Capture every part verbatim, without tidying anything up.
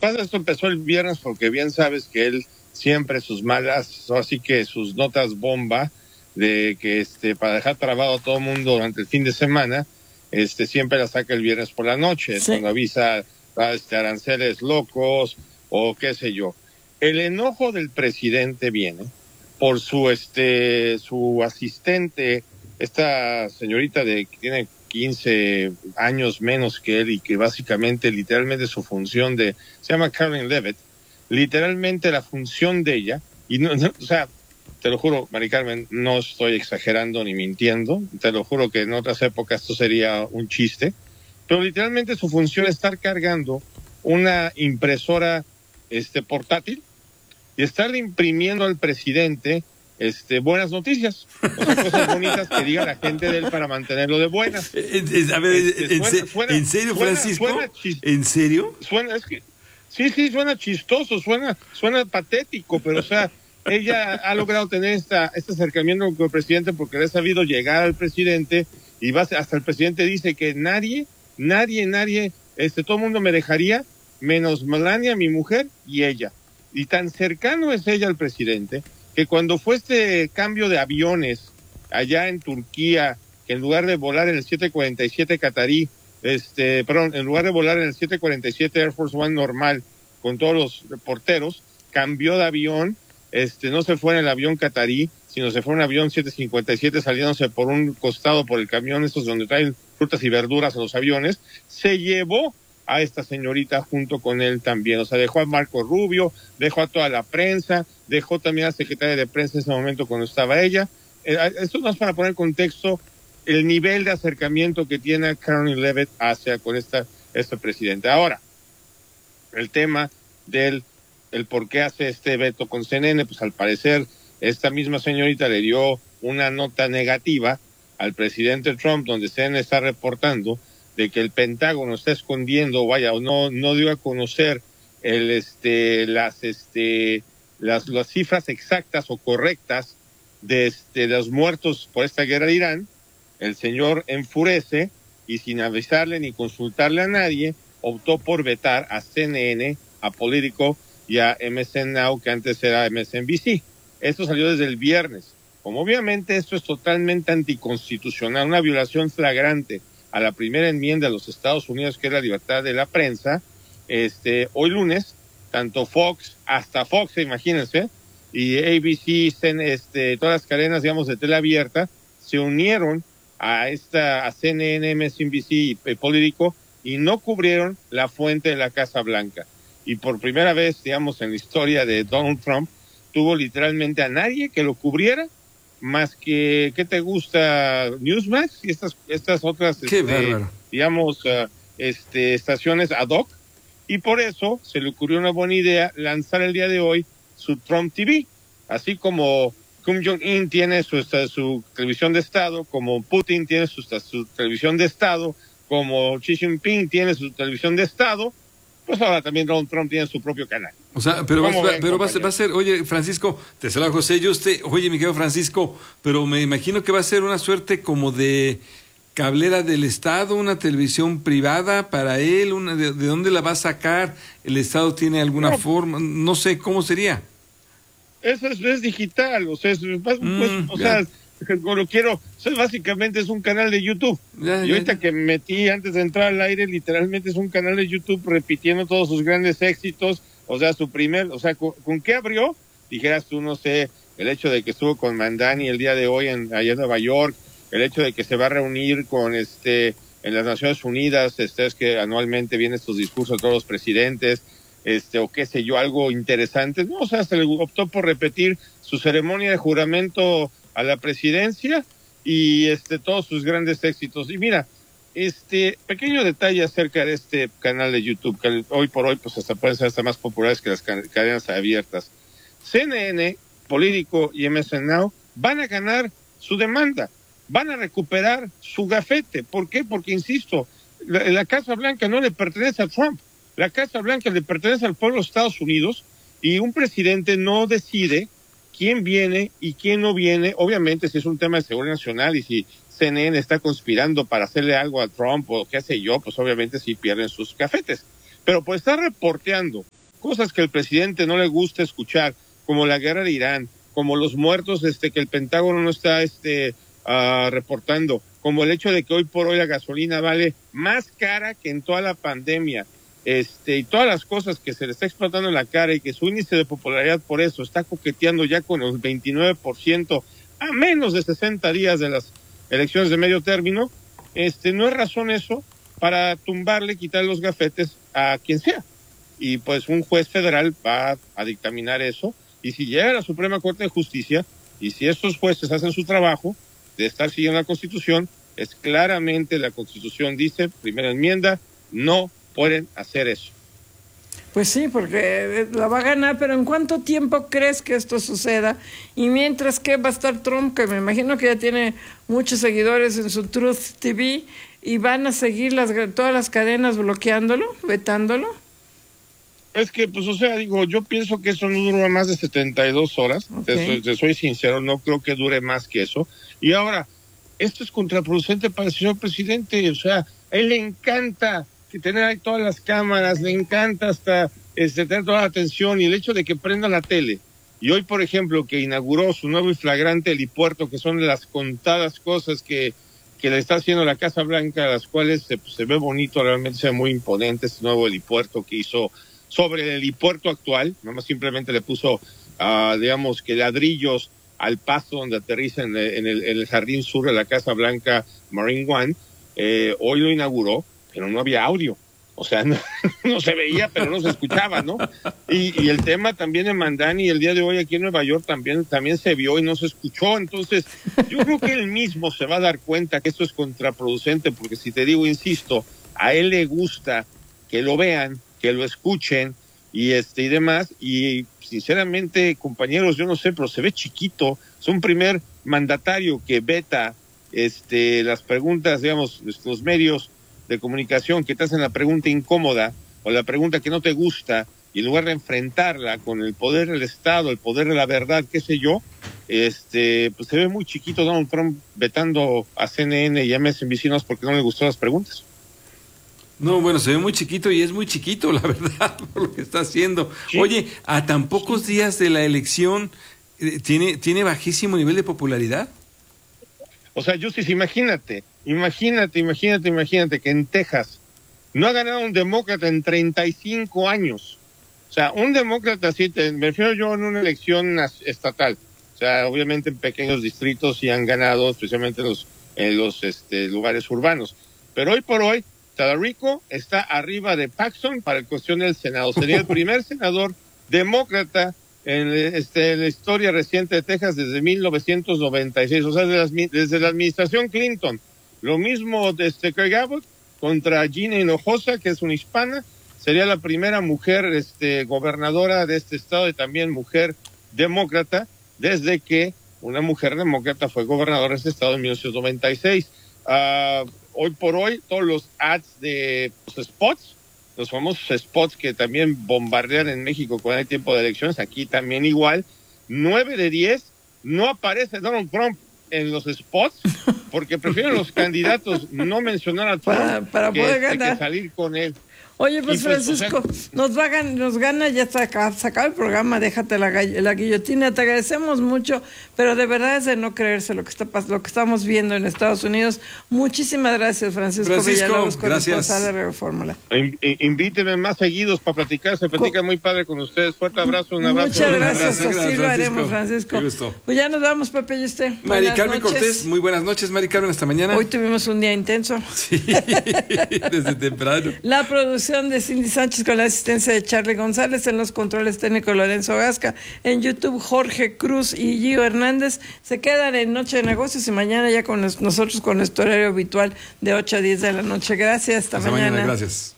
pasa, esto empezó el viernes porque bien sabes que él siempre sus malas, así que sus notas bomba de que este para dejar trabado a todo el mundo durante el fin de semana, este siempre la saca el viernes por la noche, sí. Cuando avisa a este, aranceles locos o qué sé yo. El enojo del presidente viene por su este su asistente, esta señorita de que tiene quince años menos que él y que básicamente, literalmente su función de, se llama Karen Levitt, literalmente la función de ella, y no, no, o sea, te lo juro, Mari Carmen, no estoy exagerando ni mintiendo, te lo juro que en otras épocas esto sería un chiste, pero literalmente su función es estar cargando una impresora este portátil y estarle imprimiendo al presidente este buenas noticias, o sea, cosas bonitas que diga la gente de él para mantenerlo de buenas. A ver, este, ¿en, suena, suena, ¿en serio, suena, Francisco? Suena chist- ¿En serio? Suena, es que, sí, sí, suena chistoso, suena, suena patético, pero o sea, ella ha logrado tener esta, este acercamiento con el presidente porque le ha sabido llegar al presidente y va, hasta el presidente dice que nadie, nadie, nadie, este, todo el mundo me dejaría, menos Melania, mi mujer, y ella. Y tan cercano es ella al presidente que cuando fue este cambio de aviones allá en Turquía, que en lugar de volar en el siete cuarenta y siete catarí, este, perdón, en lugar de volar en el siete cuarenta y siete Air Force One normal, con todos los reporteros, cambió de avión, este, no se fue en el avión catarí, sino se fue en un avión siete cincuenta y siete saliéndose por un costado por el camión, estos donde traen frutas y verduras a los aviones, se llevó a esta señorita junto con él también, o sea, dejó a Marco Rubio, dejó a toda la prensa, dejó también a la secretaria de prensa en ese momento cuando estaba ella. Eh, esto no es para poner en contexto el nivel de acercamiento que tiene Karen Levitt hacia con esta, este presidente. Ahora, el tema del el por qué hace este veto con C N N, pues al parecer esta misma señorita le dio una nota negativa al presidente Trump, donde C N N está reportando de que el Pentágono está escondiendo, vaya, o no, no dio a conocer el, este, las, este, las, las cifras exactas o correctas de, este, los muertos por esta guerra de Irán. El señor enfurece y sin avisarle ni consultarle a nadie, optó por vetar a C N N, a Politico y a M S N Now, que antes era M S N B C. Esto salió desde el viernes. Como obviamente esto es totalmente anticonstitucional, una violación flagrante a la primera enmienda de los Estados Unidos, que es la libertad de la prensa, este, hoy lunes, tanto Fox, hasta Fox, imagínense, y A B C, este, todas las cadenas, digamos, de tele abierta, se unieron a esta, a C N N, M S N B C y Político, y no cubrieron la fuente de la Casa Blanca. Y por primera vez, digamos, en la historia de Donald Trump, tuvo literalmente a nadie que lo cubriera, más que, ¿qué te gusta? Newsmax y estas estas otras, este, digamos, uh, este, estaciones ad hoc, y por eso se le ocurrió una buena idea lanzar el día de hoy su Trump T V, así como Kim Jong-un tiene su, su televisión de Estado, como Putin tiene su, su televisión de Estado, como Xi Jinping tiene su televisión de Estado, pues ahora también Donald Trump tiene su propio canal. O sea, pero, va, ven, pero va, va a ser, oye, Francisco, te saluda José, yo usted, oye, mi querido Francisco, pero me imagino que va a ser una suerte como de cablera del Estado, una televisión privada para él, una de, ¿de dónde la va a sacar? ¿El Estado tiene alguna no, forma? No sé, ¿cómo sería? Eso es, es digital, o sea, es, pues, mm, o sea, lo quiero, o sea, básicamente es un canal de YouTube. Ya, y ahorita ya, ya. que me metí antes de entrar al aire, literalmente es un canal de YouTube repitiendo todos sus grandes éxitos, o sea, su primer, o sea, ¿con, ¿con qué abrió? Dijeras tú, no sé, el hecho de que estuvo con Mandani el día de hoy en, allá en Nueva York, el hecho de que se va a reunir con este, en las Naciones Unidas, este es que anualmente vienen estos discursos de todos los presidentes, este, o qué sé yo, algo interesante, no, o sea, se le optó por repetir su ceremonia de juramento a la presidencia y este, todos sus grandes éxitos. Y mira, este pequeño detalle acerca de este canal de YouTube, que hoy por hoy pues hasta pueden ser hasta más populares que las cadenas abiertas. C N N, Político y M S N Now van a ganar su demanda, van a recuperar su gafete. ¿Por qué? Porque, insisto, la, la Casa Blanca no le pertenece a Trump, la Casa Blanca le pertenece al pueblo de Estados Unidos, y un presidente no decide quién viene y quién no viene. Obviamente, si es un tema de seguridad nacional y si C N N está conspirando para hacerle algo a Trump o qué sé yo, pues obviamente sí pierden sus gafetes. Pero por estar reporteando cosas que al presidente no le gusta escuchar, como la guerra de Irán, como los muertos este, que el Pentágono no está este, uh, reportando, como el hecho de que hoy por hoy la gasolina vale más cara que en toda la pandemia, este, y todas las cosas que se le está explotando en la cara y que su índice de popularidad por eso está coqueteando ya con el veintinueve por ciento a menos de sesenta días de las elecciones de medio término, este, no es razón eso para tumbarle, quitar los gafetes a quien sea. Y pues un juez federal va a dictaminar eso, y si llega a la Suprema Corte de Justicia, y si estos jueces hacen su trabajo de estar siguiendo la Constitución, es claramente la Constitución dice, primera enmienda, no pueden hacer eso. Pues sí, porque la va a ganar, pero ¿en cuánto tiempo crees que esto suceda? Y mientras que va a estar Trump, que me imagino que ya tiene muchos seguidores en su Truth T V, y van a seguir las todas las cadenas bloqueándolo, vetándolo. Es que, pues, o sea, digo, yo pienso que eso no dura más de setenta y dos horas, okay. te, soy, te soy sincero, no creo que dure más que eso. Y ahora, esto es contraproducente para el señor presidente, o sea, a él le encanta que tener ahí todas las cámaras, le encanta hasta este, tener toda la atención, y el hecho de que prenda la tele, y hoy, por ejemplo, que inauguró su nuevo y flagrante helipuerto, que son las contadas cosas que, que le está haciendo la Casa Blanca, las cuales se, pues, se ve bonito, realmente se ve muy imponente este nuevo helipuerto que hizo sobre el helipuerto actual, nomás simplemente le puso, uh, digamos, que ladrillos al paso donde aterriza en el, en el, en el jardín sur de la Casa Blanca Marine One. Eh, hoy lo inauguró, pero no había audio, o sea, no, no se veía, pero no se escuchaba, ¿no? Y, y el tema también de Mandani, el día de hoy aquí en Nueva York también, también se vio y no se escuchó. Entonces, yo creo que él mismo se va a dar cuenta que esto es contraproducente, porque si te digo, insisto, a él le gusta que lo vean, que lo escuchen y este y demás, y sinceramente, compañeros, yo no sé, pero se ve chiquito. Es un primer mandatario que veta este las preguntas, digamos, los medios de comunicación que te hacen la pregunta incómoda o la pregunta que no te gusta, y en lugar de enfrentarla con el poder del Estado, el poder de la verdad, qué sé yo, este pues se ve muy chiquito Donald Trump vetando a C N N y a M S N B C porque no le gustó las preguntas. No, bueno, se ve muy chiquito y es muy chiquito, la verdad, por lo que está haciendo. Sí. Oye, a tan pocos sí. días de la elección, eh, ¿tiene, ¿tiene bajísimo nivel de popularidad? O sea, Justice, imagínate, imagínate, imagínate, imagínate que en Texas no ha ganado un demócrata en treinta y cinco años. O sea, un demócrata, sí, te, me refiero yo en una elección estatal. O sea, obviamente en pequeños distritos sí han ganado, especialmente en los, en los este, lugares urbanos. Pero hoy por hoy, Talarico está arriba de Paxton para el cuestión del Senado. Sería el primer senador demócrata en, este, en la historia reciente de Texas desde mil novecientos noventa y seis, o sea, desde, las, desde la administración Clinton. Lo mismo de este Craig Abbott contra Gina Hinojosa, que es una hispana, sería la primera mujer este, gobernadora de este estado y también mujer demócrata desde que una mujer demócrata fue gobernadora de este estado en mil novecientos noventa y seis. Uh, hoy por hoy, todos los ads de pues, spots, los famosos spots que también bombardean en México cuando hay tiempo de elecciones, aquí también igual, nueve de diez no aparece Donald Trump en los spots porque prefieren los candidatos no mencionar a Trump para, para que, poder este, ganar. que salir con él. Oye, pues, pues Francisco, o sea, nos, va, nos gana, ya se acaba, se acaba el programa, déjate la, la guillotina, te agradecemos mucho, pero de verdad es de no creerse lo que está lo que estamos viendo en Estados Unidos. Muchísimas gracias, Francisco, Francisco Villalobos, gracias. corresponsal de Radio Fórmula. In, invíteme más seguidos para platicar, se platica Co muy padre con ustedes. Fuerte abrazo, un abrazo. Muchas gracias, gracias así gracias, lo haremos, Francisco. Qué gusto. Pues ya nos vamos, Pepe y usted. Mari Carmen Cortés, muy buenas noches, Mari Carmen, hasta mañana. Hoy tuvimos un día intenso. Sí, desde temprano. La producción de Cindy Sánchez con la asistencia de Charlie González, en los controles técnicos Lorenzo Gasca, en YouTube Jorge Cruz y Gio Hernández. Se quedan en Noche de Negocios y mañana ya con nos, nosotros con nuestro horario habitual de ocho a diez de la noche. Gracias, hasta, hasta mañana. mañana. Gracias.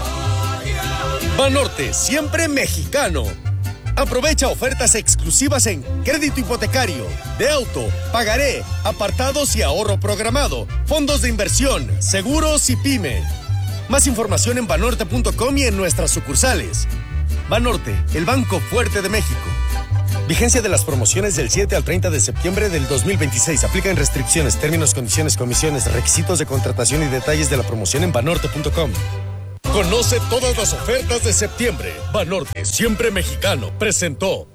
Banorte, siempre mexicano. Aprovecha ofertas exclusivas en crédito hipotecario, de auto, pagaré, apartados y ahorro programado, fondos de inversión, seguros y pyme. Más información en banorte punto com y en nuestras sucursales. Banorte, el banco fuerte de México. Vigencia de las promociones del siete al treinta de septiembre del dos mil veintiséis. Aplican restricciones, términos, condiciones, comisiones, requisitos de contratación y detalles de la promoción en banorte punto com. Conoce todas las ofertas de septiembre. Banorte, siempre mexicano, presentó.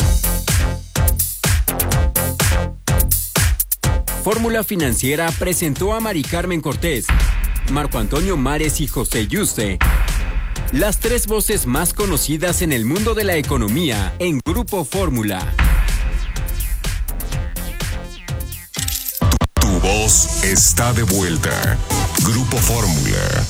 Fórmula Financiera presentó a Mari Carmen Cortés, Marco Antonio Mares y José Yuste, las tres voces más conocidas en el mundo de la economía en Grupo Fórmula. Tu, tu voz está de vuelta. Grupo Fórmula.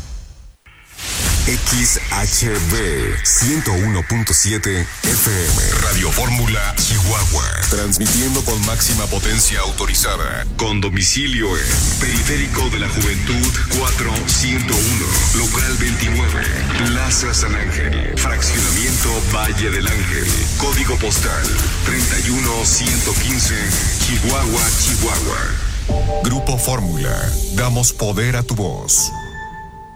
X H B ciento uno punto siete F M. Radio Fórmula Chihuahua. Transmitiendo con máxima potencia autorizada. Con domicilio en Periférico de la Juventud cuatro ciento uno. Local veintinueve. Plaza San Ángel. Fraccionamiento Valle del Ángel. Código postal treinta y uno ciento quince. Chihuahua, Chihuahua. Grupo Fórmula. Damos poder a tu voz.